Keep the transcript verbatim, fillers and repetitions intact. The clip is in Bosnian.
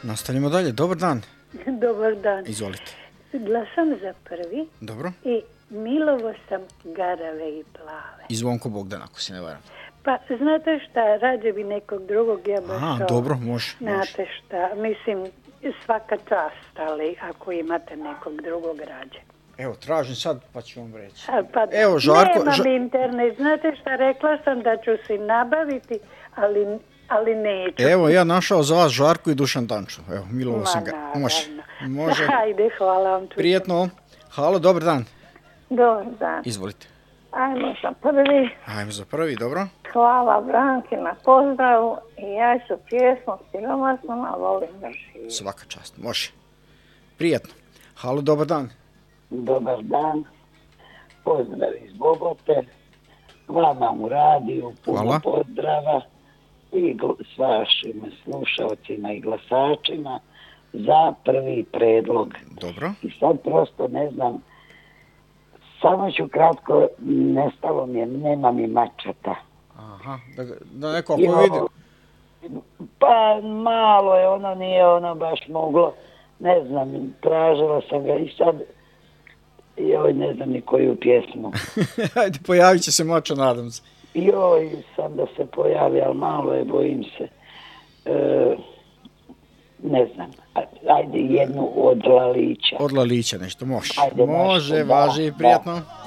Nastavljamo dalje, dobar dan. Dobar dan. Izvolite. Glasam za prvi. Dobro. I milovo sam garave i plave. I Zvonko Bogdan, ako se ne varam. Pa, znate šta, rađe bi nekog drugog, ja baš Aha, to, dobro, može. znate šta, mislim, svaka čast, ali ako imate nekog drugog rađe. Evo, tražim sad, pa ću vam reći. A, pa, Evo, Žarko... Nemam ža... internet, znate šta, rekla sam da ću si nabaviti, ali, ali neću. Evo, ja našao za vas Žarku i Dušan Danču. Evo, milovo sam ga. naravno. Može. Može. Ajde, hvala vam. čujem. Prijetno. Halo, dobar dan. Dobar dan. Izvolite. Ajmo za prvi. Ajmo za prvi, dobro. Hvala Branki na pozdravu i ja ću pjesmu Siromasnom, a volim da živi. Svaka čast, može. Prijetno. Halo, dobar dan. Dobar dan. Pozdrav iz Bobote. Vama u radiju. Puno Hvala. pozdrava. I gl- s vašim slušalcima i glasačima za prvi predlog. Dobro. I sad prosto ne znam, samo ću kratko, nestalo mi je, nema mi mačata. Aha, da, da neko ako I ovo- vidi... Pa malo je, ono nije ono baš moglo, ne znam, tražila sam ga i sad, joj, ne znam ni koju pjesmu. Ajde, pojavit će se mača, nadam se. Joj, sam da se pojavi, ali malo je, bojim se. E, ne znam, ajde jednu od Lalića. Od Lalića nešto, može. Ajde, Može, nešto, da, važi, da. prijetno.